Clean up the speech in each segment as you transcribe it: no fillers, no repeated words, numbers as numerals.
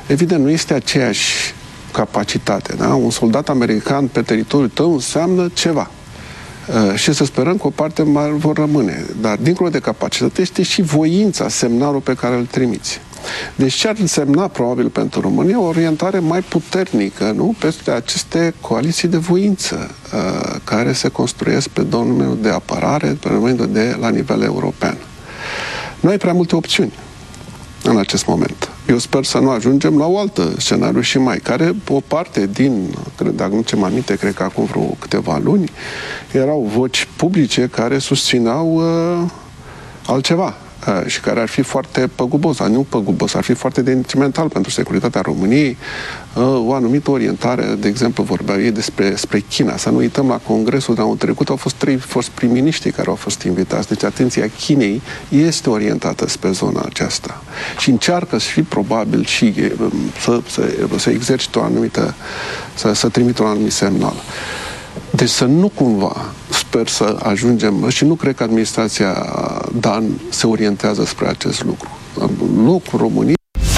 evident, nu este aceeași capacitate. Da? Un soldat american pe teritoriul tău înseamnă ceva. Și să sperăm că o parte mai vor rămâne. Dar, dincolo de capacitate, este și voința, semnalul pe care îl trimiți. Deci ce ar însemna, probabil, pentru România, o orientare mai puternică, nu? Peste aceste coaliții de voință care se construiesc pe domeniul de apărare, pe domeniul la nivel european. Nu ai prea multe opțiuni în acest moment. Eu sper să nu ajungem la o altă scenariu și mai, care o parte din, dacă nu ce mă aminte, cred că acum vreo câteva luni, erau voci publice care susțineau altceva și care ar fi foarte păgubos, nu păgubos, ar fi foarte detrimental pentru securitatea României, o anumită orientare, de exemplu, vorbeau ei despre China. Să nu uităm, la Congresul de anul trecut au fost 3 foști prim-miniștri care au fost invitați. Deci atenția Chinei este orientată spre zona aceasta. Și încearcă și probabil și să exercite o anumită, să trimită un anumit semnal. Deci să nu cumva, sper să ajungem, și nu cred că administrația Dan se orientează spre acest lucru. Locul României.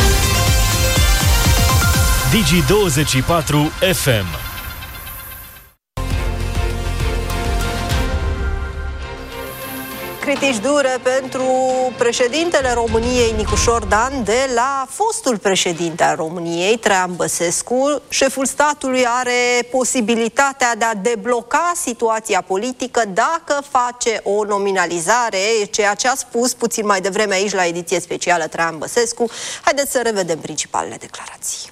Digi24 FM. Critici dure pentru președintele României, Nicușor Dan, de la fostul președinte al României, Traian Băsescu. Șeful statului are posibilitatea de a debloca situația politică dacă face o nominalizare, ceea ce a spus puțin mai devreme aici la ediție specială Traian Băsescu. Haideți să revedem principalele declarații.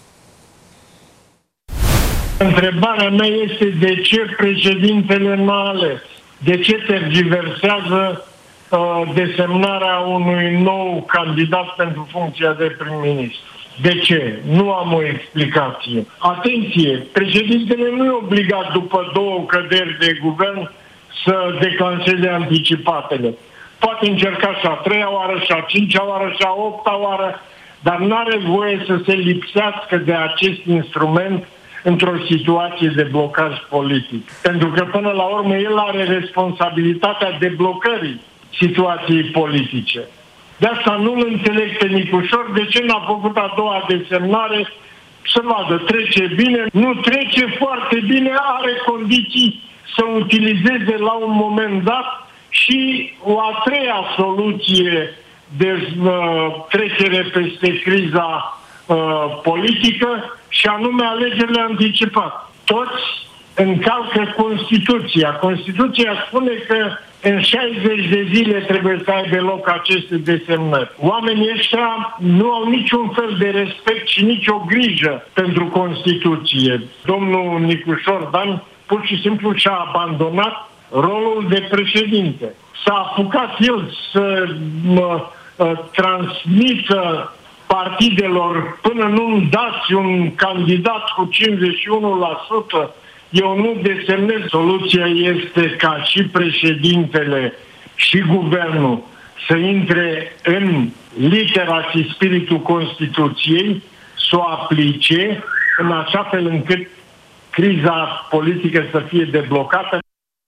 Întrebarea mea este de ce președintele nu a ales? De ce tergiversează desemnarea unui nou candidat pentru funcția de prim-ministru? De ce? Nu am o explicație. Atenție! Președintele nu e obligat după 2 căderi de guvern să declanșeze anticipatele. Poate încerca și a 3-a oară, și a 5-a oară, și a 8-a oară, dar nu are voie să se lipsească de acest instrument într-o situație de blocaj politic. Pentru că, până la urmă, el are responsabilitatea deblocării situației politice. De asta nu-l înțeleg pe Nicușor de ce n-a făcut a doua desemnare, să vadă, trece bine, nu trece foarte bine, are condiții să utilizeze la un moment dat și o a 3-a soluție de trecere peste criza politică, și anume alegerile anticipate. Toți încalcă Constituția. Constituția spune că în 60 de zile trebuie să aibă loc aceste desemnări. Oamenii ăștia nu au niciun fel de respect și nicio grijă pentru Constituție. Domnul Nicușor Dan pur și simplu și-a abandonat rolul de președinte. S-a apucat el să transmită partidelor, până nu dați un candidat cu 51%, eu nu desemnez. Soluția este ca și președintele și guvernul să intre în litera și spiritul Constituției, să o aplice în așa fel încât criza politică să fie deblocată.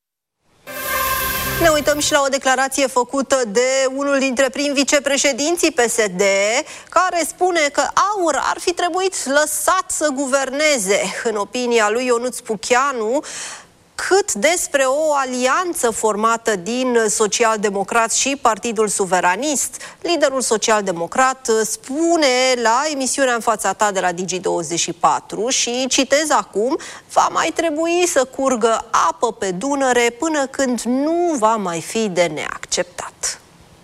Ne uităm și la o declarație făcută de unul dintre prim-vicepreședinții PSD, care spune că AUR ar fi trebuit lăsat să guverneze. În opinia lui Ionuț Pucheanu, cât despre o alianță formată din Social-Democrați și Partidul Suveranist. Liderul social-democrat spune la emisiunea În fața ta de la Digi24 și citez acum: va mai trebui să curgă apă pe Dunăre până când nu va mai fi de neacceptat.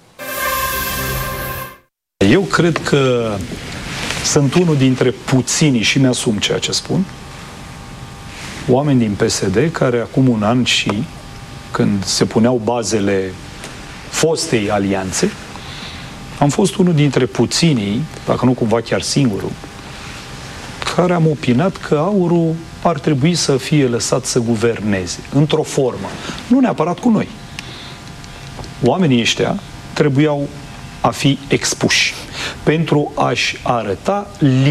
Eu cred că sunt unul dintre puținii, și mi-asum ceea ce spun, oameni din PSD care acum un an și când se puneau bazele fostei alianțe, am fost unul dintre puținii, dacă nu cumva chiar singurul, care am opinat că AUR-ul ar trebui să fie lăsat să guverneze, într-o formă, nu neapărat cu noi. Oamenii ăștia trebuiau a fi expuși pentru a-și arăta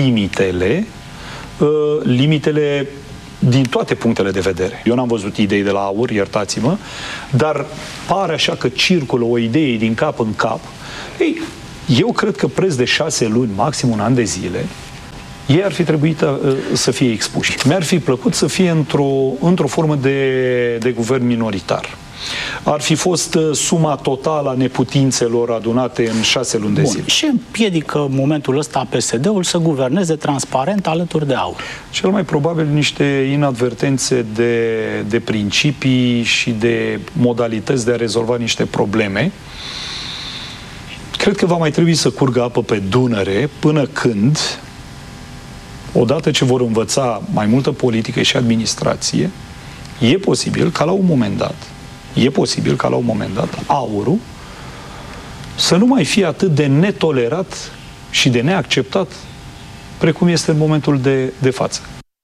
limitele din toate punctele de vedere. Eu n-am văzut idei de la AUR, iertați-mă, dar pare așa că circulă o idee din cap în cap. Ei, eu cred că preț de 6 luni, maxim un an de zile, ei ar fi trebuit să fie expuși. Mi-ar fi plăcut să fie într-o formă de guvern minoritar. Ar fi fost suma totală a neputințelor adunate în 6 luni de zile. Și împiedică în momentul ăsta PSD-ul să guverneze transparent alături de AUR? Cel mai probabil niște inadvertențe de principii și de modalități de a rezolva niște probleme. Cred că va mai trebui să curgă apă pe Dunăre până când, odată ce vor învăța mai multă politică și administrație, e posibil ca la un moment dat AUR-ul să nu mai fie atât de netolerat și de neacceptat precum este în momentul de față.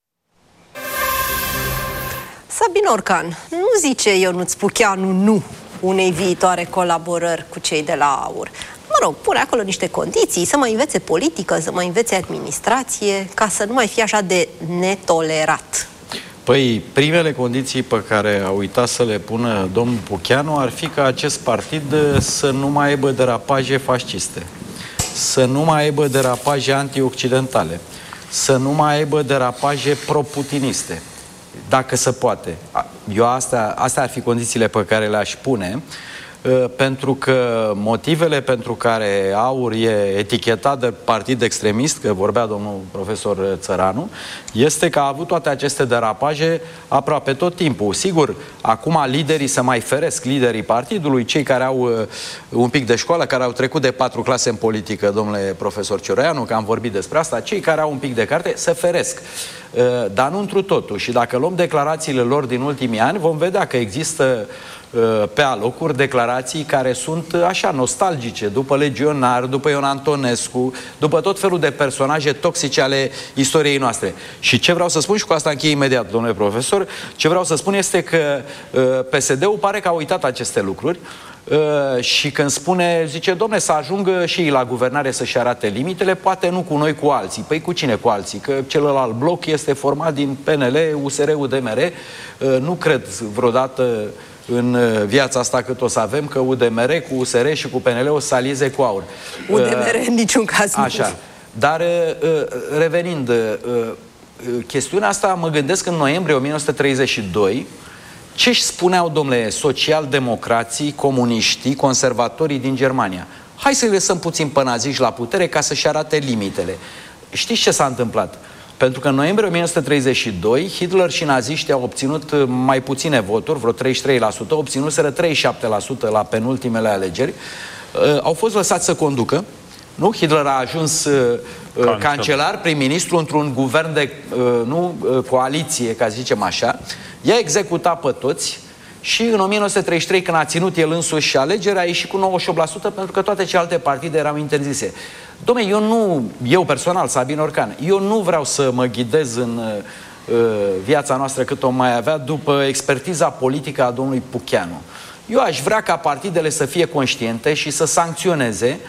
Sabin Orcan, nu zice Ionuț Pucheanu nu unei viitoare colaborări cu cei de la AUR. Mă rog, pune acolo niște condiții, să mai învețe politică, să mai învețe administrație, ca să nu mai fie așa de netolerat. Păi, primele condiții pe care a uitat să le pună domnul Pucheanu ar fi ca acest partid să nu mai aibă derapaje fasciste, să nu mai aibă derapaje antioccidentale, să nu mai aibă derapaje pro-putiniste, dacă se poate. Eu astea ar fi condițiile pe care le-aș pune, pentru că motivele pentru care AUR e etichetat de partid extremist, că vorbea domnul profesor Țăranu, este că a avut toate aceste derapaje aproape tot timpul. Sigur, acum liderii se mai feresc, liderii partidului, cei care au un pic de școală, care au trecut de 4 clase în politică, domnule profesor Cioroianu, că am vorbit despre asta, cei care au un pic de carte se feresc. Dar nu întru totul. Și dacă luăm declarațiile lor din ultimii ani, vom vedea că există pe alocuri declarații care sunt așa nostalgice, după legionar, după Ion Antonescu, după tot felul de personaje toxice ale istoriei noastre. Și ce vreau să spun, și cu asta închei imediat, domnule profesor, ce vreau să spun este că PSD-ul pare că a uitat aceste lucruri și când spune, zice, domne, să ajungă și ei la guvernare să-și arate limitele, poate nu cu noi, cu alții. Păi cu cine cu alții? Că celălalt bloc este format din PNL, USR, UDMR. Nu cred vreodată în viața asta cât o să avem, că UDMR cu USR și cu PNL o să alieze cu AUR. UDMR în niciun caz nu. Așa. Dar revenind, chestiunea asta mă gândesc în noiembrie 1932, ce își spuneau, domnule, social-democrații, comuniștii, conservatorii din Germania? Hai să-i lăsăm puțin pe naziști la putere ca să-și arate limitele. Știți ce s-a întâmplat? Pentru că în noiembrie 1932 Hitler și naziștii au obținut mai puține voturi, vreo 33%, obținuseră 37% la penultimele alegeri, au fost lăsați să conducă. Nu? Hitler a ajuns cancelar, prim-ministru într-un guvern de coaliție, ca să zicem așa. I-a executat pe toți și în 1933, când a ținut el însuși alegeri, a ieșit cu 98% pentru că toate celelalte partide erau interzise. Dom'le, eu personal, Sabin Orcan, eu nu vreau să mă ghidez în viața noastră cât o mai avea după expertiza politică a domnului Pucheanu. Eu aș vrea ca partidele să fie conștiente și să sancționeze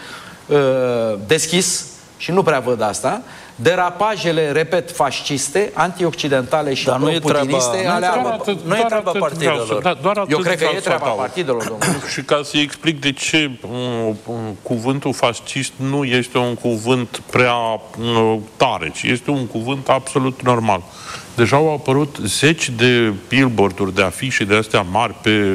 deschis, și nu prea văd asta, derapajele, repet, fasciste, antioccidentale și pro-putiniste ale AUR. Nu e treaba partidelor. Eu cred că e treaba partidelor, domnule. Și ca să-i explic de ce cuvântul fascist nu este un cuvânt prea tare, ci este un cuvânt absolut normal. Deja au apărut zeci de billboard-uri, de afișe de astea mari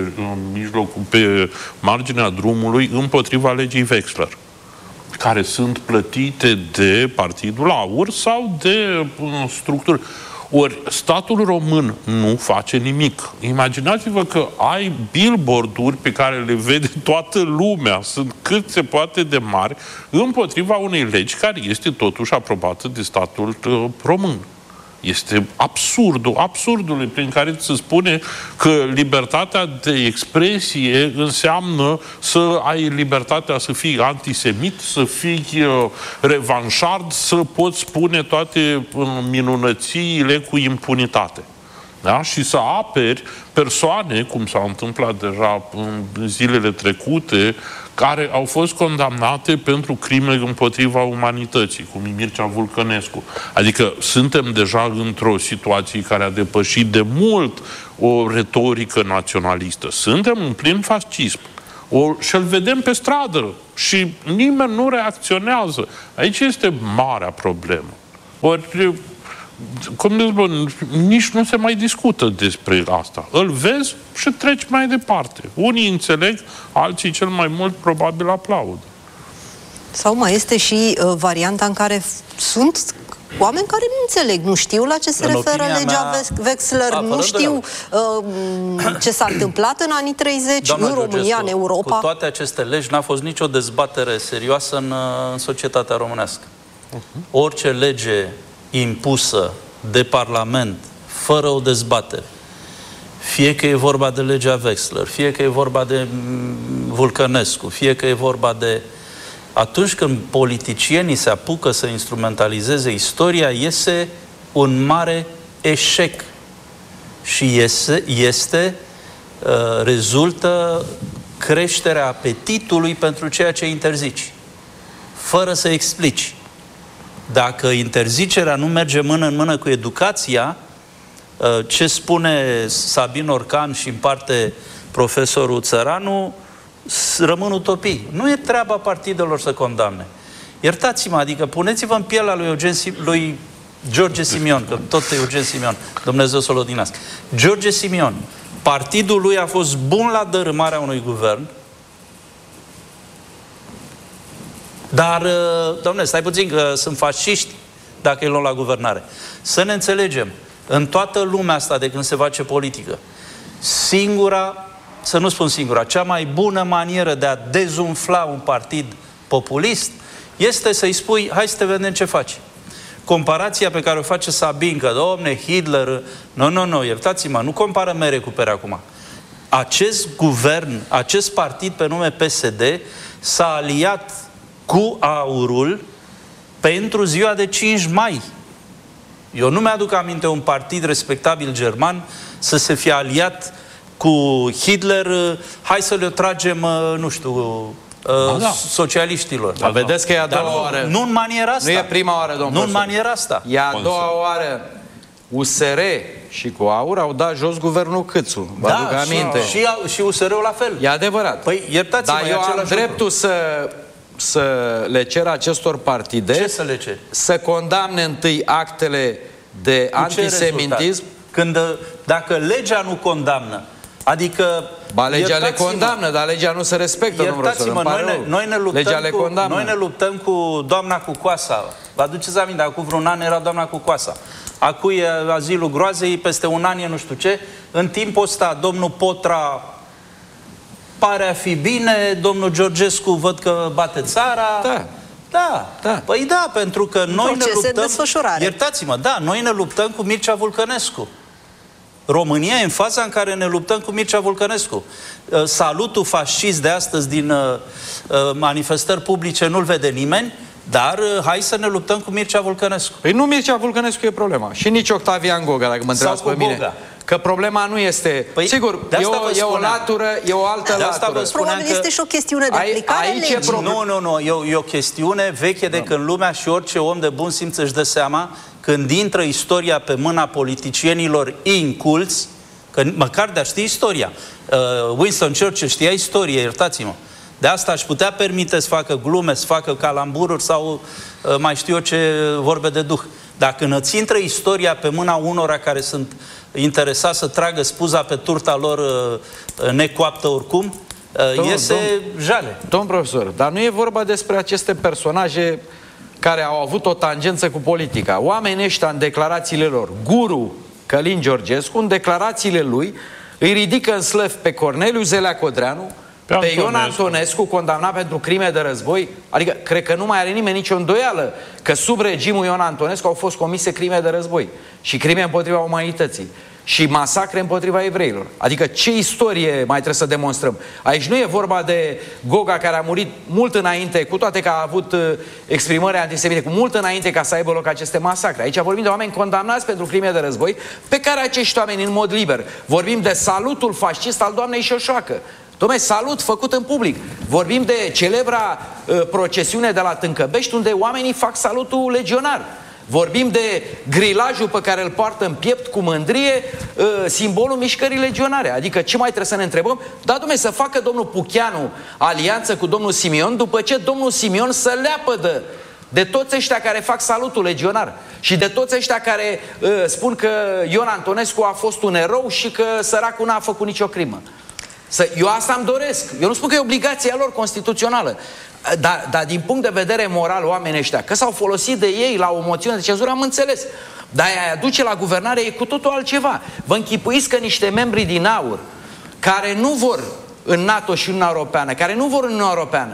pe marginea drumului împotriva legii Wexler, care sunt plătite de Partidul AUR sau de structuri. Ori statul român nu face nimic. Imaginați-vă că ai billboard-uri pe care le vede toată lumea, sunt cât se poate de mari, împotriva unei legi care este totuși aprobată de statul român. Este absurdul prin care se spune că libertatea de expresie înseamnă să ai libertatea să fii antisemit, să fii revanșard, să poți spune toate minunățiile cu impunitate. Da? Și să aperi persoane, cum s-a întâmplat deja în zilele trecute, care au fost condamnate pentru crime împotriva umanității, cum e Mircea Vulcănescu. Adică suntem deja într-o situație care a depășit de mult o retorică naționalistă. Suntem în plin fascism. Și-l vedem pe stradă și nimeni nu reacționează. Aici este marea problemă. Ori, nici nu se mai discută despre asta. Îl vezi și treci mai departe. Unii înțeleg, alții cel mai mult probabil aplaudă. Sau mai este și varianta în care sunt oameni care nu înțeleg, nu știu la ce se referă legea Wexler, nu știu ce s-a întâmplat în anii 30 în România, în Europa. Cu toate aceste legi n-a fost nicio dezbatere serioasă în societatea românească. Orice lege impusă de Parlament, fără o dezbatere, fie că e vorba de legea Wexler, fie că e vorba de Vulcănescu, fie că e vorba de... Atunci când politicienii se apucă să instrumentalizeze istoria, iese un mare eșec. Și rezultă creșterea apetitului pentru ceea ce interzici, fără să explici. Dacă interzicerea nu merge mână în mână cu educația, ce spune Sabin Orcan și în parte profesorul Țăranu, rămân utopii. Nu e treaba partidelor să condamne. Iertați-mă, adică puneți-vă în pielea lui George Simion, că tot e Eugen Simion, Dumnezeu să-l odinească. George Simion, partidul lui a fost bun la dărâmarea unui guvern, dar, dom'le, stai puțin că sunt fasciști dacă îi luăm la guvernare. Să ne înțelegem, în toată lumea asta de când se face politică, să nu spun singura, cea mai bună manieră de a dezumfla un partid populist este să-i spui, hai să te vedem ce faci. Comparația pe care o face Sabin, că, domne, Hitler... Nu, iertați-mă, nu compară mere cu pere acum. Acest guvern, acest partid pe nume PSD s-a aliat cu AUR-ul pentru ziua de 5 mai. Eu nu mi-aduc aminte un partid respectabil german să se fie aliat cu Hitler, hai să le tragem, nu știu, socialiștilor. Dar vedeți că e a doua oară. Nu în maniera asta. Nu e prima oară, domnul profesor. Nu în maniera asta. E a doua oară. USR și cu AUR au dat jos guvernul Câțu. Vă aduc aminte. Și USR-ul la fel. E adevărat. Păi, iertați-mă, dar eu am dreptul să le cer acestor partide... Ce să le cer? Să condamne întâi actele de antisemitism. Dacă legea nu condamnă, adică... Ba, legea le condamnă, dar legea nu se respectă, domnul profesor. Noi ne luptăm cu doamna Cucoasa. Vă aduceți aminte, acum vreun an era doamna Cucoasa. Acum e azilul groazei, peste un an e nu știu ce. În timpul ăsta, domnul Potra pare a fi bine, domnul Georgescu văd că bate țara. Da. Păi da, pentru că noi ne luptăm... Iertați-mă, noi ne luptăm cu Mircea Vulcănescu. România e în faza în care ne luptăm cu Mircea Vulcănescu. Salutul fascist de astăzi din manifestări publice nu-l vede nimeni, dar hai să ne luptăm cu Mircea Vulcănescu. Păi nu Mircea Vulcănescu e problema. Și nici Octavian Goga, dacă mă întrebați pe mine. Goga. Că problema nu este... Păi, sigur, e o latură, e o altă latură. Probabil este și o chestiune de aplicare legii. Nu, e o chestiune veche de când lumea și orice om de bun simț își dă seama, când intră istoria pe mâna politicienilor inculți, că măcar de a ști istoria. Winston Churchill știa istorie, iertați-mă. De asta aș putea permite să facă glume, să facă calambururi sau mai știu eu ce vorbe de duh. Dar când îți intră istoria pe mâna unora care sunt interesați să tragă spuza pe turta lor necoaptă oricum, iese jale. Domn profesor, dar nu e vorba despre aceste personaje care au avut o tangență cu politica. Oamenii ăștia în declarațiile lor, guru Călin Georgescu, în declarațiile lui, îi ridică în slăv pe Corneliu Zelea Codreanu, pe Ion Antonescu, condamnat pentru crime de război. Adică, cred că nu mai are nimeni nicio îndoială că sub regimul Ion Antonescu au fost comise crime de război și crime împotriva umanității și masacre împotriva evreilor. Adică ce istorie mai trebuie să demonstrăm? Aici nu e vorba de Goga, care a murit mult înainte, cu toate că a avut exprimări antisemite, cu mult înainte ca să aibă loc aceste masacre. Aici vorbim de oameni condamnați pentru crime de război, pe care acești oameni, în mod liber, vorbim de salutul fascist al doamnei Șoșoacă. Dom'le, salut făcut în public. Vorbim de celebra procesiune de la Tâncăbești, unde oamenii fac salutul legionar. Vorbim de grilajul pe care îl poartă în piept cu mândrie, simbolul mișcării legionare. Adică ce mai trebuie să ne întrebăm? Da, dom'le, să facă domnul Pucheanu alianță cu domnul Simion, după ce domnul Simion să leapădă De toți ăștia care fac salutul legionar și de toți ăștia care spun că Ion Antonescu a fost un erou și că săracul n-a făcut nicio crimă. Eu asta îmi doresc. Eu nu spun că e obligația lor constituțională. Dar din punct de vedere moral, oamenii ăștia, că s-au folosit de ei la o moțiune de cenzură, am înțeles. Dar aia aduce la guvernare e cu totul altceva. Vă închipuiți că niște membri din AUR, care nu vor în NATO și în Uniunea Europeană, care nu vor în Uniunea Europeană,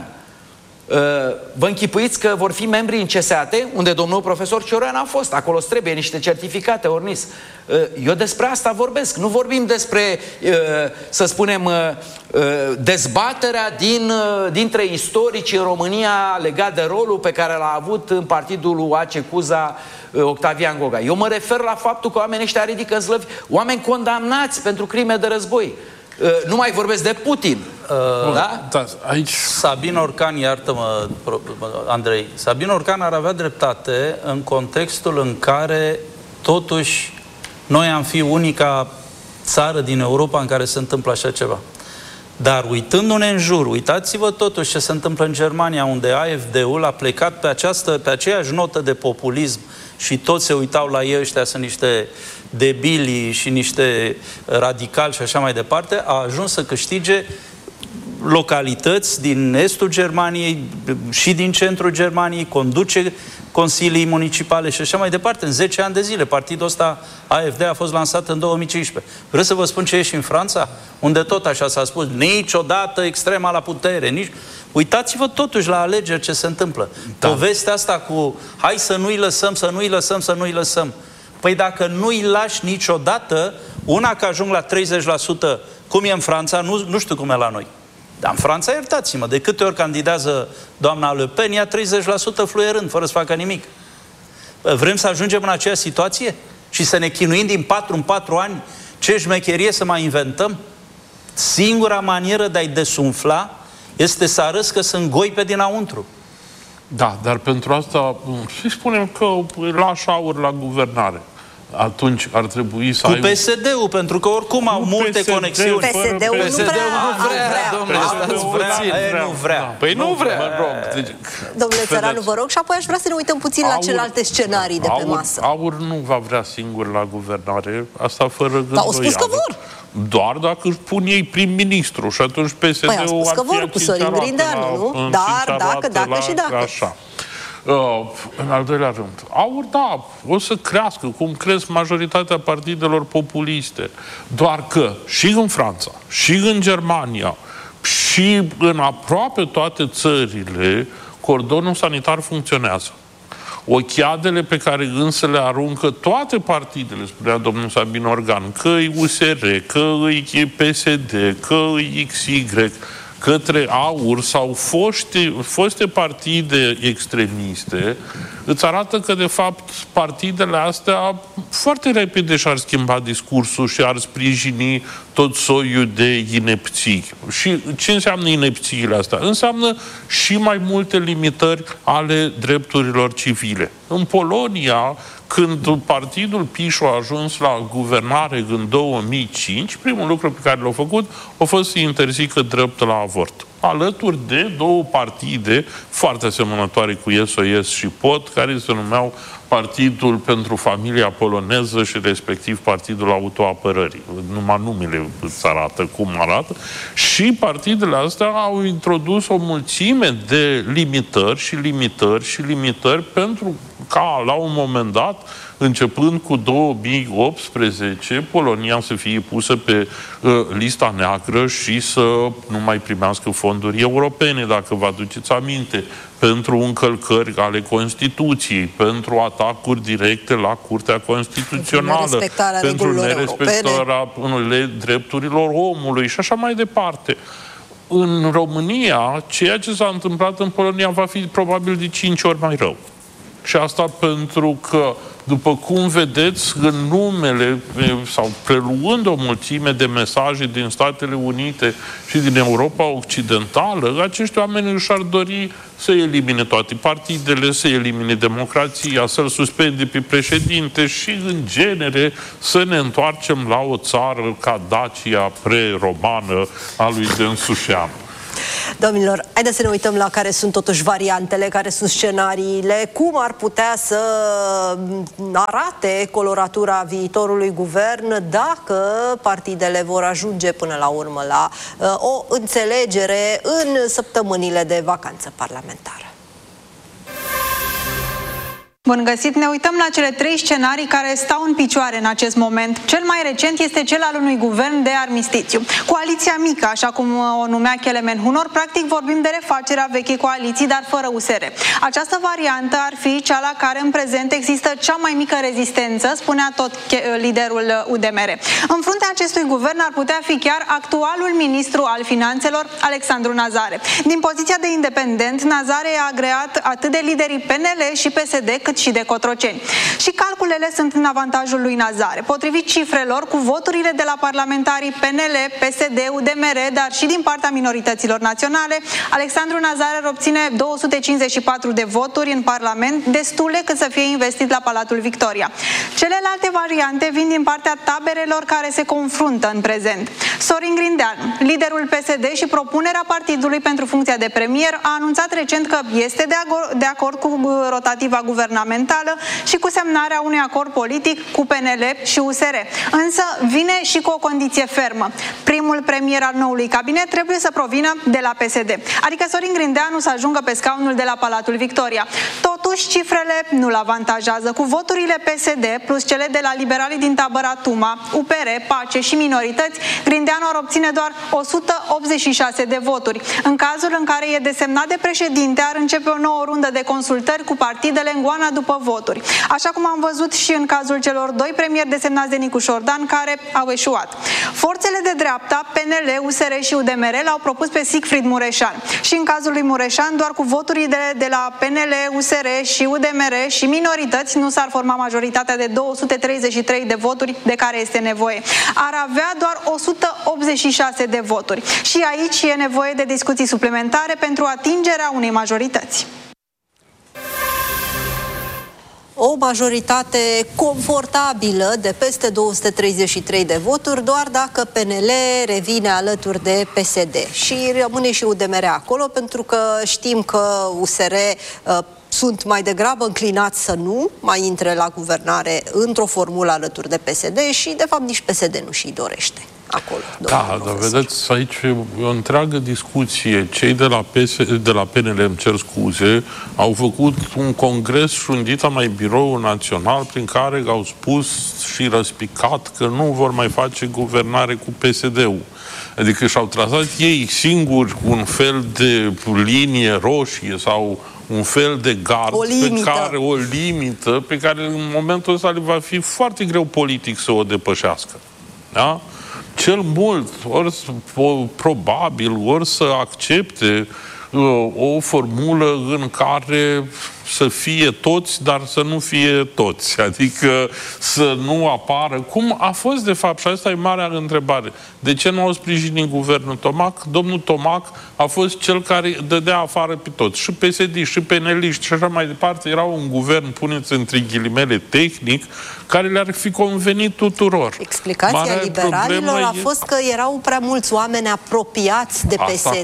vă închipuiți că vor fi membri în CSAT, unde domnul profesor Cioroian a fost. Acolo trebuie niște certificate, ornis. Eu despre asta vorbesc. Nu vorbim despre, să spunem, dezbaterea dintre istorici în România legat de rolul pe care l-a avut în partidul lui AC Cuza Octavian Goga. Eu mă refer la faptul că oamenii ăștia ridică în slăvi, oameni condamnați pentru crime de război. Nu mai vorbesc de Putin. Da? Da, aici... Sabin Orcan, iartă-mă, Andrei, Sabin Orcan ar avea dreptate în contextul în care totuși noi am fi unica țară din Europa în care se întâmplă așa ceva. Dar uitându-ne în jur, uitați-vă totuși ce se întâmplă în Germania, unde AfD-ul a plecat pe aceeași notă de populism și toți se uitau la ei, ăștia sunt niște debili și niște radicali și așa mai departe, a ajuns să câștige localități din estul Germaniei și din centrul Germaniei, conduce consilii municipale și așa mai departe. În 10 ani de zile, partidul ăsta AfD a fost lansat în 2015. Vreau să vă spun ce e și în Franța, unde tot așa s-a spus, niciodată extrema la putere. Uitați-vă totuși la alegeri ce se întâmplă. Da. Povestea asta cu hai să nu-i lăsăm, să nu-i lăsăm, să nu-i lăsăm. Păi dacă nu-i lași niciodată, una că ajung la 30%, cum e în Franța, nu știu cum e la noi. Dar în Franța, iertați-mă, de câte ori candidează doamna Le Pen, ia 30% fluierând, fără să facă nimic. Vrem să ajungem în aceeași situație? Și să ne chinuim din 4 în 4 ani ce șmecherie să mai inventăm? Singura manieră de a-i desumfla este să arăți că sunt goi pe dinăuntru. Da, dar pentru asta, și spunem că lași AUR la guvernare. Atunci ar trebui să cu PSD-ul, pentru că oricum au multe conexiuni. PSD-ul nu vrea. Păi nu vrea. Domnule Țăranu, vă rog, și apoi aș vrea să ne uităm puțin la celelalte scenarii de pe masă. AUR nu va vrea singur la guvernare, asta fără gând. Dar au spus că vor. Doar dacă își pun ei prim-ministru și atunci PSD-ul ar fi că vor cu Sorin Grindeanu, nu? Dar, dacă și dacă. Așa. În al doilea rând, AUR, da, o să crească, cum cresc majoritatea partidelor populiste. Doar că și în Franța, și în Germania, și în aproape toate țările, cordonul sanitar funcționează. Ochiadele pe care însă le aruncă toate partidele, spunea domnul Sabin Orcan, că e USR, că e PSD, că e XY, către AUR sau foste partide extremiste, îți arată că, de fapt, partidele astea foarte repede și-ar schimba discursul și ar sprijini tot soiul de inepții. Și ce înseamnă inepțiile astea? Înseamnă și mai multe limitări ale drepturilor civile. În Polonia, când partidul PiS a ajuns la guvernare în 2005, primul lucru pe care l-a făcut a fost să interzică dreptul la avort. Alături de două partide foarte asemănătoare cu SOS și POT, care se numeau Partidul pentru Familia Poloneză și respectiv Partidul Autoapărării. Numai numele îți arată cum arată. Și partidele astea au introdus o mulțime de limitări pentru ca, la un moment dat, începând cu 2018, Polonia să fie pusă pe lista neagră și să nu mai primească fonduri europene, dacă vă aduceți aminte, pentru încălcări ale Constituției, pentru atacuri directe la Curtea Constituțională, pentru nerespectarea drepturilor omului și așa mai departe. În România, ceea ce s-a întâmplat în Polonia va fi probabil de 5 ori mai rău. Și asta pentru că, după cum vedeți, în numele sau preluând o mulțime de mesaje din Statele Unite și din Europa Occidentală, acești oameni își ar dori să elimine toate partidele, să elimine democrația, să-l suspende pe președinte și, în genere, să ne întoarcem la o țară ca Dacia pre-romană a lui Dânsușeanu. Domnilor, haideți să ne uităm la care sunt totuși variantele, care sunt scenariile, cum ar putea să arate coloratura viitorului guvern dacă partidele vor ajunge până la urmă la o înțelegere în săptămânile de vacanță parlamentară. Bun găsit! Ne uităm la cele 3 scenarii care stau în picioare în acest moment. Cel mai recent este cel al unui guvern de armistițiu. Coaliția mică, așa cum o numea Kelemen Hunor, practic vorbim de refacerea vechii coaliții, dar fără USR. Această variantă ar fi cea la care în prezent există cea mai mică rezistență, spunea tot liderul UDMR. În fruntea acestui guvern ar putea fi chiar actualul ministru al finanțelor, Alexandru Nazare. Din poziția de independent, Nazare a agreat atât de liderii PNL și PSD, cât și de Cotroceni. Și calculele sunt în avantajul lui Nazare. Potrivit cifrelor, cu voturile de la parlamentarii PNL, PSD, UDMR, dar și din partea minorităților naționale, Alexandru Nazare ar obține 254 de voturi în Parlament, destule cât să fie investit la Palatul Victoria. Celelalte variante vin din partea taberelor care se confruntă în prezent. Sorin Grindeanu, liderul PSD și propunerea partidului pentru funcția de premier, a anunțat recent că este de acord cu rotativa guvernamentală și cu semnarea unui acord politic cu PNL și USR. Însă vine și cu o condiție fermă. Primul premier al noului cabinet trebuie să provină de la PSD. Adică Sorin Grindeanu să ajungă pe scaunul de la Palatul Victoria. Totuși, cifrele nu-l avantajează. Cu voturile PSD plus cele de la liberalii din tabăra Tuma, UPR, Pace și minorități, Grindeanu ar obține doar 186 de voturi. În cazul în care e desemnat de președinte, ar începe o nouă rundă de consultări cu partidele în goana după voturi. Așa cum am văzut și în cazul celor 2 premieri desemnați de Nicu Șordan, care au eșuat. Forțele de dreapta, PNL, USR și UDMR, l-au propus pe Siegfried Mureșan. Și în cazul lui Mureșan, doar cu voturile de la PNL, USR și UDMR și minorități nu s-ar forma majoritatea de 233 de voturi de care este nevoie. Ar avea doar 186 de voturi. Și aici e nevoie de discuții suplimentare pentru atingerea unei majorități. O majoritate confortabilă de peste 233 de voturi, doar dacă PNL revine alături de PSD. Și rămâne și UDMR acolo, pentru că știm că USR sunt mai degrabă înclinați să nu mai intre la guvernare într-o formulă alături de PSD și, de fapt, nici PSD nu și-i dorește acolo. Da, dar vedeți, aici e o întreagă discuție. Cei de la PNL, îmi cer scuze, au făcut un congres și un dita mai birou național prin care au spus și răspicat că nu vor mai face guvernare cu PSD-ul. Adică și-au trasat ei singuri un fel de linie roșie sau un fel de gard, o limită pe care în momentul ăsta le va fi foarte greu politic să o depășească. Da? Cel mult, probabil, ori să accepte o formulă în care să fie toți, dar să nu fie toți. Adică să nu apară. Cum a fost, de fapt, și asta e marea întrebare. De ce nu au sprijinit guvernul Tomac? Domnul Tomac a fost cel care dădea afară pe toți. Și PSD, și peneliști, și așa mai departe. Era un guvern, puneți între ghilimele, tehnic, care le-ar fi convenit tuturor. Explicația liberalilor a fost că erau prea mulți oameni apropiați de PSD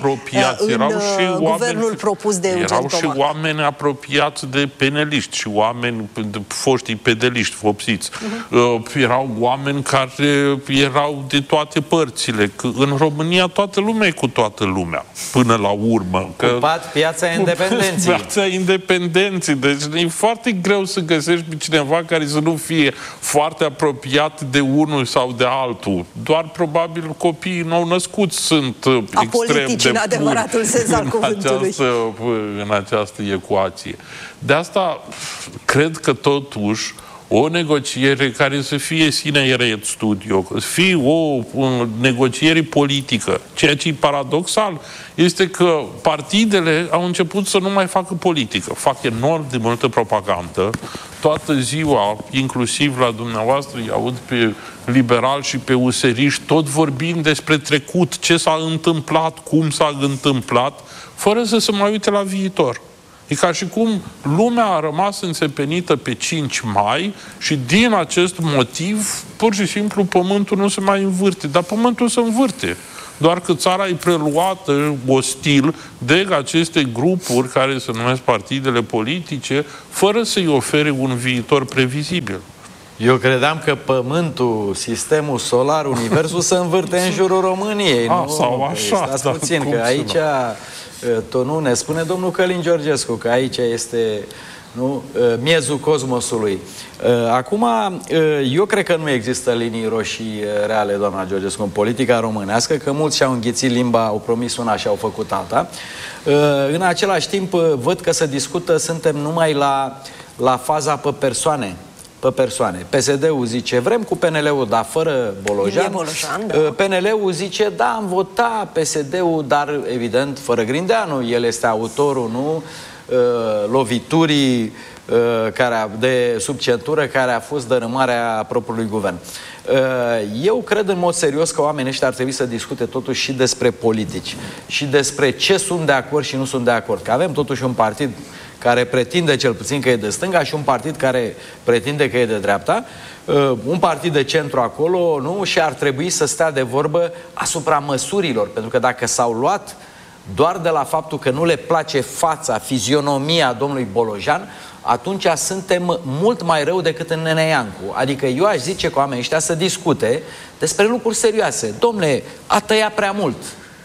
în guvernul propus de Eugen Tomac. Erau și oameni apropiați de peneliști și oameni, foștii pedeliști vopsiți. Erau oameni care erau de toate părțile. Că în România toată lumea e cu toată lumea, până la urmă. Ocupat piața independenței. Piața independenței. Deci e foarte greu să găsești pe cineva care să nu fie foarte apropiat de unul sau de altul. Doar probabil copiii nou-născuți sunt extrem de în adevăratul sens al cuvântului. În această ecuație. De asta cred că totuși o negociere care să fie sine eret studio, să fie o negociere politică. Ceea ce e paradoxal este că partidele au început să nu mai facă politică. Fac enorm de multă propagandă. Toată ziua, inclusiv la dumneavoastră, îi aud pe liberali și pe useriști, tot vorbind despre trecut, ce s-a întâmplat, cum s-a întâmplat, fără să se mai uite la viitor. E ca și cum lumea a rămas înțepenită pe 5 mai și din acest motiv, pur și simplu, pământul nu se mai învârte. Dar pământul se învârte. doar că țara e preluată ostil de aceste grupuri care se numesc partidele politice, fără să-i ofere un viitor previzibil. Eu credeam că Pământul, Sistemul Solar, Universul se învârte în jurul României. Sau așa. Stați puțin, că aici nu ne spune domnul Călin Georgescu, că aici este miezul cosmosului. Acum, eu cred că nu există linii roșii reale, doamna Georgescu, în politica românească, că mulți și-au înghițit limba, au promis una și au făcut alta. În același timp, văd că se discută, suntem numai la faza pe persoane. PSD-ul zice, vrem cu PNL-ul, dar fără Bolojan. Da. PNL-ul zice, da, am votat PSD-ul, dar evident fără Grindeanu. El este autorul, loviturii de sub centură care a fost dărâmarea propriului guvern. Eu cred în mod serios că oamenii ăștia ar trebui să discute totuși și despre politici și despre ce sunt de acord și nu sunt de acord. Că avem totuși un partid care pretinde cel puțin că e de stânga și un partid care pretinde că e de dreapta, un partid de centru acolo, și ar trebui să stea de vorbă asupra măsurilor, pentru că dacă s-au luat doar de la faptul că nu le place fața, fizionomia domnului Bolojan, atunci suntem mult mai rău decât în Nenea Iancu. Adică eu aș zice că oamenii ăștia să discute despre lucruri serioase. Dom'le, a tăiat prea mult.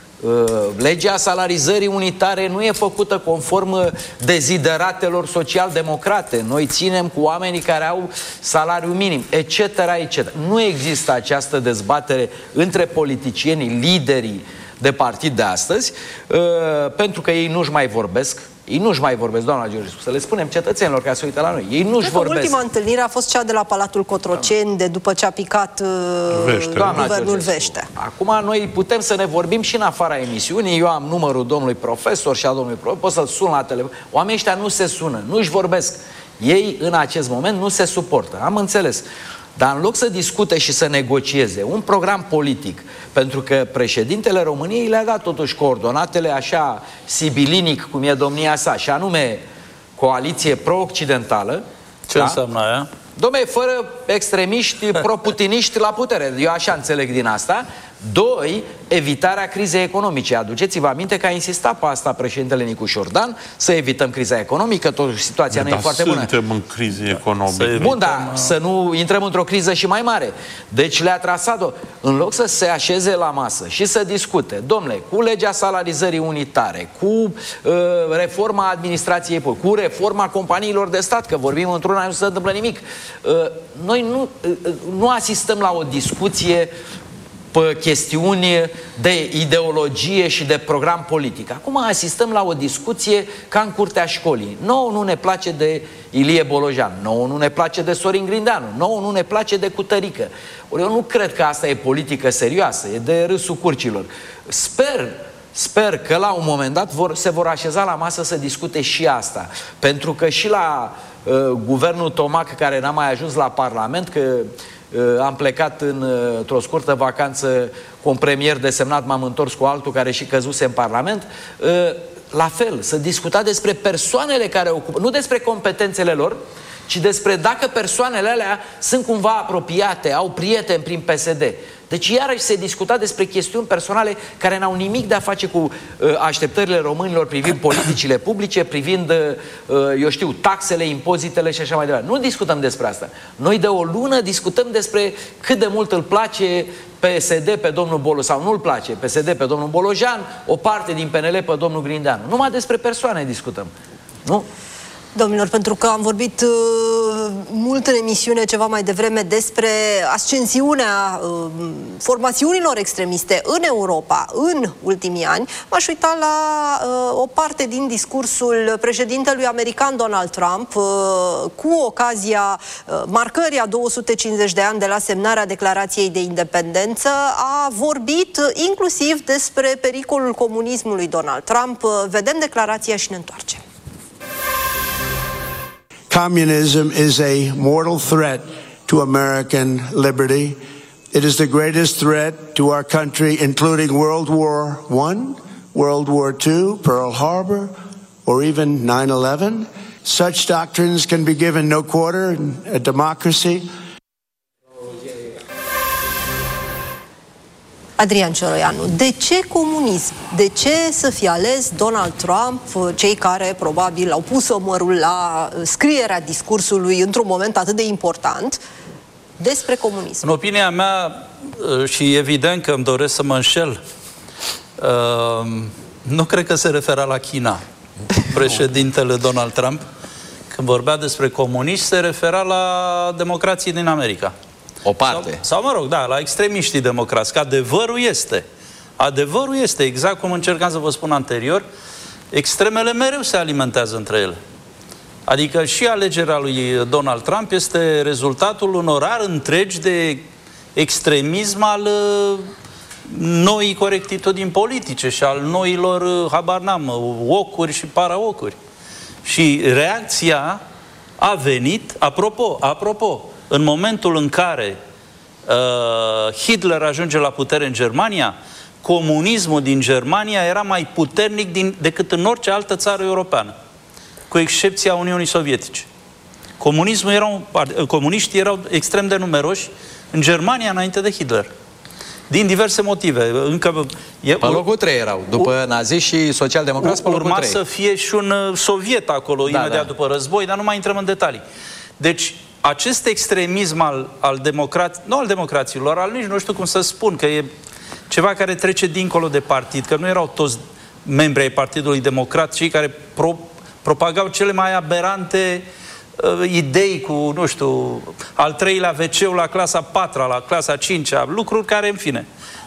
Legea salarizării unitare nu e făcută conform dezideratelor social-democrate. Noi ținem cu oamenii care au salariu minim, etc., etc. Nu există această dezbatere între politicienii, liderii de partid de astăzi, pentru că ei nu-și mai vorbesc. Ei nu-și mai vorbesc, doamna Georgescu, să le spunem cetățenilor ca să uită la noi. Ei nu-și vorbesc. Ultima întâlnire a fost cea de la Palatul Cotroceni, de după ce a picat guvernul Vește. Acum noi putem să ne vorbim și în afara emisiunii. Eu am numărul domnului profesor și al domnului profesor, pot să-l sun la telefon. Oamenii ăștia nu se sună, nu-și vorbesc. Ei în acest moment nu se suportă. Am înțeles. Dar în loc să discute și să negocieze un program politic, pentru că președintele României le-a dat totuși coordonatele așa sibilinic cum e domnia sa, și anume coaliție pro-occidentală. Ce înseamnă aia? Dom'le, fără extremiști pro-putiniști la putere. Eu așa înțeleg din asta. 2. Evitarea crizei economice. Aduceți-vă aminte că a insistat pe asta președintele Nicu Șordan, să evităm criza economică, totuși situația nu e foarte bună. Suntem în criză economică. Bun, dar să nu intrăm într-o criză și mai mare. Deci le-a trasat-o. În loc să se așeze la masă și să discute, dom'le, cu legea salarizării unitare, cu reforma administrației, cu reforma companiilor de stat, că vorbim într-una, nu se întâmplă nimic. Noi nu asistăm la o discuție pe chestiuni de ideologie și de program politic. Acum asistăm la o discuție ca în curtea școlii. Nouă nu ne place de Ilie Bolojan, nouă nu ne place de Sorin Grindeanu, nouă nu ne place de Cutărică. Ori eu nu cred că asta e politică serioasă, e de râsul curcilor. Sper că la un moment dat se vor așeza la masă să discute și asta. Pentru că și la guvernul Tomac, care n-a mai ajuns la Parlament, că am plecat într-o scurtă vacanță cu un premier desemnat, m-am întors cu altul care și căzuse în Parlament, la fel, să discuta despre persoanele care ocupă, nu despre competențele lor, ci despre dacă persoanele alea sunt cumva apropiate, au prieteni prin PSD. Deci iarăși se discuta despre chestiuni personale care n-au nimic de a face cu așteptările românilor privind politicile publice, privind, eu știu, taxele, impozitele și așa mai departe. Nu discutăm despre asta. Noi de o lună discutăm despre cât de mult îl place PSD pe domnul Bolojan, sau nu îl place PSD pe domnul Bolojan, o parte din PNL pe domnul Grindeanu. Numai despre persoane discutăm. Nu? Domnilor, pentru că am vorbit mult în emisiune ceva mai devreme despre ascensiunea formațiunilor extremiste în Europa în ultimii ani, m-aș uita la o parte din discursul președintelui american Donald Trump cu ocazia marcării a 250 de ani de la semnarea Declarației de Independență. A vorbit inclusiv despre pericolul comunismului Donald Trump. Vedem declarația și ne întoarcem. Communism is a mortal threat to American liberty. It is the greatest threat to our country, including World War I, World War II, Pearl Harbor, or even 9/11. Such doctrines can be given no quarter in a democracy. Adrian Cioroianu, de ce comunism? De ce să fie ales Donald Trump, cei care probabil au pus omărul la scrierea discursului într-un moment atât de important despre comunism? În opinia mea, și evident că îmi doresc să mă înșel, nu cred că se refera la China. Președintele Donald Trump, când vorbea despre comuniști, se refera la democrații din America. O parte. Sau mă rog, da, la extremiștii democrați. Că adevărul este, exact cum încercam să vă spun anterior, extremele mereu se alimentează între ele. Adică și alegerea lui Donald Trump este rezultatul unor ari întregi de extremism al noii corectitudini politice și al noilor, habar n-am, wokuri și para-wokuri. Și reacția a venit, apropo, în momentul în care Hitler ajunge la putere în Germania, comunismul din Germania era mai puternic decât în orice altă țară europeană, cu excepția Uniunii Sovietice. Comuniștii erau extrem de numeroși în Germania înainte de Hitler. Din diverse motive. Pe locul 3 erau. După naziști și socialdemocrați, pe locul 3. Urma să fie și un soviet acolo, imediat după război, dar nu mai intrăm în detalii. Deci, acest extremism al democraților, nici nu știu cum să spun, că e ceva care trece dincolo de partid, că nu erau toți membri ai Partidului Democrat, cei care propagau cele mai aberante idei cu, nu știu, al 3-lea WC-ul la clasa 4-a, la clasa 5-a, lucruri care, în fine.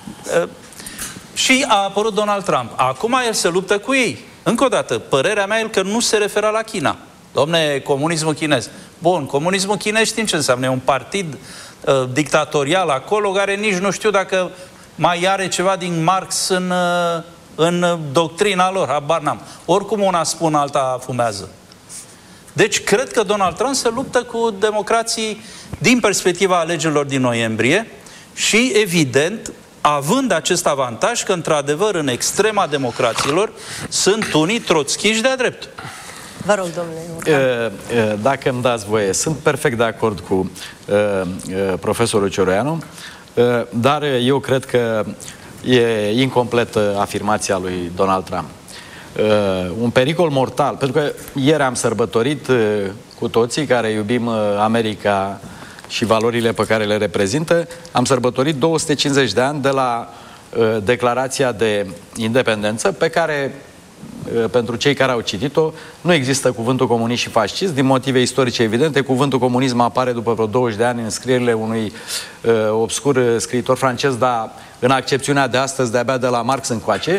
Și a apărut Donald Trump. Acum el se luptă cu ei. Încă o dată, părerea mea e că nu se referă la China. Dom'le, comunismul chinez. Bun, comunismul chinez știm ce înseamnă. E un partid dictatorial acolo, care nici nu știu dacă mai are ceva din Marx în doctrina lor, habar n-am. Oricum una spun, alta fumează. Deci cred că Donald Trump se luptă cu democrații din perspectiva alegerilor din noiembrie și, evident, având acest avantaj că, într-adevăr, în extrema democraților sunt unii troțchiși de-a dreptul. Vă rog, domnule. Dacă îmi dați voie, sunt perfect de acord cu profesorul Cioroianu, dar eu cred că e incompletă afirmația lui Donald Trump. Un pericol mortal, pentru că ieri am sărbătorit cu toții care iubim America și valorile pe care le reprezintă, am sărbătorit 250 de ani de la declarația de independență, pe care, pentru cei care au citit-o, nu există cuvântul comunist și fascist, din motive istorice evidente. Cuvântul comunism apare după vreo 20 de ani în scrierile unui obscur scriitor francez, dar în accepțiunea de astăzi, de-abia de la Marx încoace.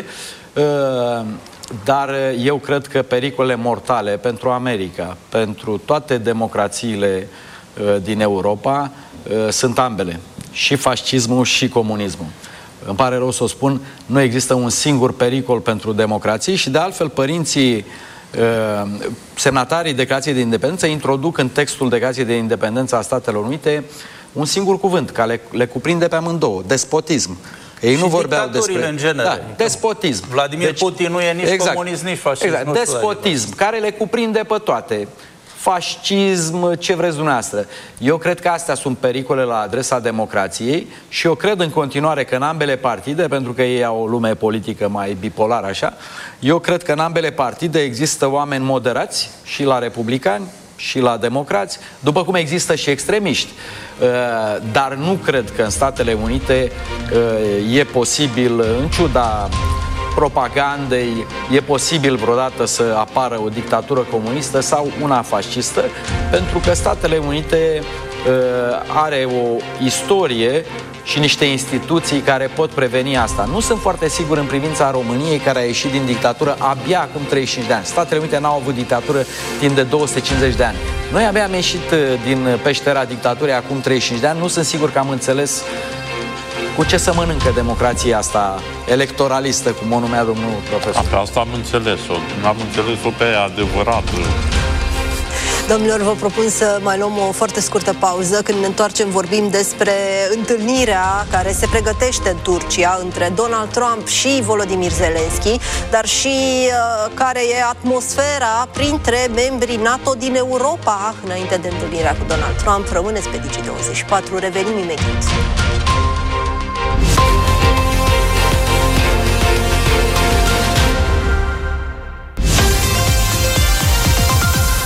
Dar eu cred că pericolele mortale pentru America, pentru toate democrațiile din Europa, sunt ambele. Și fascismul și comunismul. Îmi pare rău să o spun, nu există un singur pericol pentru democrații și, de altfel, părinții semnatarii Declarației de Independență introduc în textul Declarației de Independență a Statelor Unite un singur cuvânt, care le cuprinde pe amândouă: despotism. Ei și nu vorbeau despre în genere. Da, despotism. Vladimir Putin nu e nici comunist, nici fascist. Exact. Despotism, care le cuprinde pe toate. Fascism, ce vreți dumneavoastră. Eu cred că astea sunt pericole la adresa democrației și eu cred în continuare că în ambele partide, pentru că ei au o lume politică mai bipolară așa, eu cred că în ambele partide există oameni moderați, și la republicani și la democrați, după cum există și extremiști. Dar nu cred că în Statele Unite e posibil, în ciuda propagandei, e posibil vreodată să apară o dictatură comunistă sau una fascistă, pentru că Statele Unite are o istorie și niște instituții care pot preveni asta. Nu sunt foarte sigur în privința României, care a ieșit din dictatură abia acum 35 de ani. Statele Unite n-au avut dictatură timp de 250 de ani. Noi abia am ieșit din peștera dictaturii acum 35 de ani. Nu sunt sigur că am înțeles cu ce să mănâncă democrația asta electoralistă, cum o numea domnul profesor. Pe asta am înțeles-o. N-am înțeles-o pe aia adevărată. Domnilor, vă propun să mai luăm o foarte scurtă pauză. Când ne întoarcem, vorbim despre întâlnirea care se pregătește în Turcia între Donald Trump și Volodymyr Zelensky, dar și care e atmosfera printre membrii NATO din Europa înainte de întâlnirea cu Donald Trump. Rămâneți pe Digi24, revenim imediat.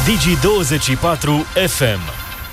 Digi24 FM.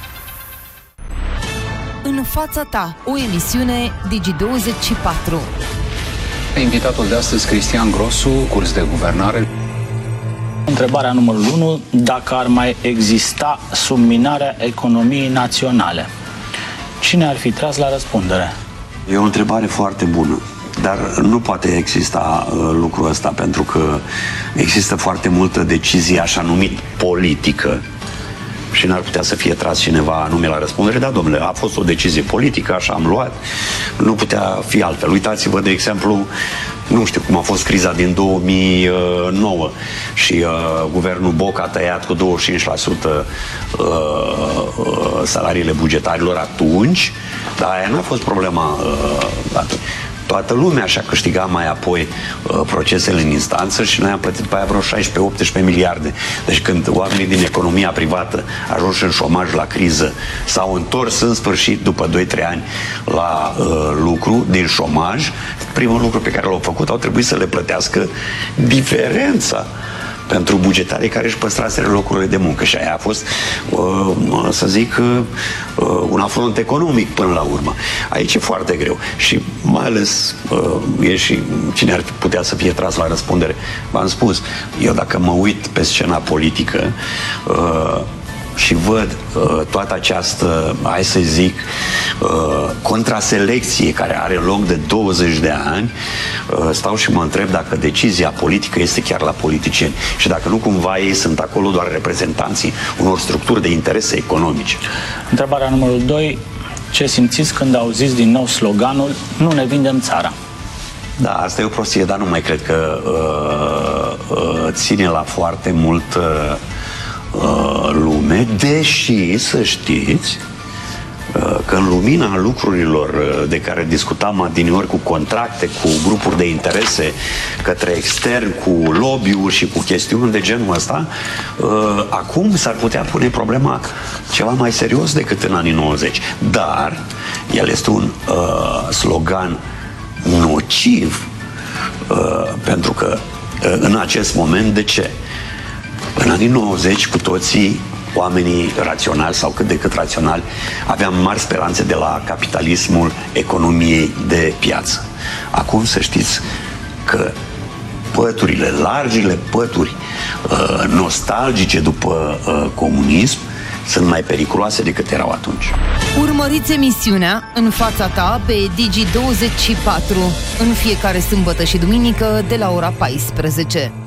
În fața ta, o emisiune Digi24. Invitatul de astăzi, Cristian Grosu, curs de guvernare. Întrebarea numărul 1, dacă ar mai exista subminarea economiei naționale, cine ar fi tras la răspundere? E o întrebare foarte bună, dar nu poate exista lucrul ăsta, pentru că există foarte multă decizie așa numit politică și n-ar putea să fie tras cineva anume la răspundere. Da, domnule, a fost o decizie politică, așa am luat, nu putea fi altfel. Uitați-vă, de exemplu, nu știu cum a fost criza din 2009 și guvernul Boc a tăiat cu 25% salariile bugetarilor atunci, dar aia n-a fost problema atunci. Toată lumea și-a câștigat mai apoi procesele în instanță și noi am plătit pe aia vreo 16-18 miliarde. Deci când oamenii din economia privată ajunși în șomaj la criză s-au întors în sfârșit după 2-3 ani la lucru din șomaj, primul lucru pe care l-au făcut, au trebuit să le plătească diferența pentru bugetarii care își păstraseră locurile de muncă. Și aia a fost, să zic, un afront economic până la urmă. Aici e foarte greu. Și mai ales e și cine ar putea să fie tras la răspundere. V-am spus, eu dacă mă uit pe scena politică și văd toată această, hai să zic, contraselecție care are loc de 20 de ani, stau și mă întreb dacă decizia politică este chiar la politicieni și dacă nu cumva ei sunt acolo doar reprezentanții unor structuri de interese economice. Întrebarea numărul 2. Ce simțiți când auziți din nou sloganul "Nu ne vindem țara"? Da, asta e o prostie, dar nu mai cred că ține la foarte mult lume, deși, să știți, că în lumina lucrurilor de care discutam adineori, cu contracte, cu grupuri de interese către extern, cu lobby-uri și cu chestiuni de genul ăsta, acum s-ar putea pune problema ceva mai serios decât în anii 90. Dar el este un slogan nociv, pentru că în acest moment, de ce? În anii 90 cu toții oamenii raționali sau cât de cât raționali aveam mari speranțe de la capitalismul economiei de piață. Acum să știți că păturile, largile pături nostalgice după comunism sunt mai periculoase decât erau atunci. Urmăriți emisiunea În fața ta pe Digi24 în fiecare sâmbătă și duminică de la ora 14.